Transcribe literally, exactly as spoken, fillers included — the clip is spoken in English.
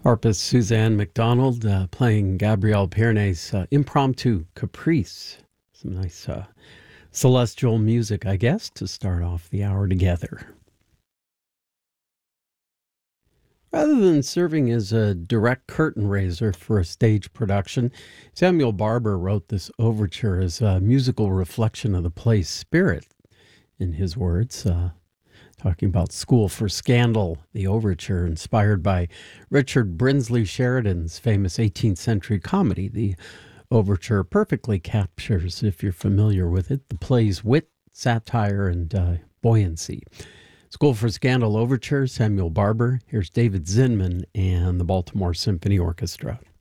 Harpist Suzanne McDonald uh, playing Gabrielle Piernet's uh, impromptu Caprice. Some nice uh, celestial music, I guess, to start off the hour together. Rather than serving as a direct curtain raiser for a stage production, Samuel Barber wrote this overture as a musical reflection of the play's spirit, in his words. Uh, talking about School for Scandal, the overture inspired by Richard Brinsley Sheridan's famous eighteenth century comedy. The overture perfectly captures, if you're familiar with it, the play's wit, satire, and uh, buoyancy. School for Scandal overture, Samuel Barber. Here's David Zinman and the Baltimore Symphony Orchestra.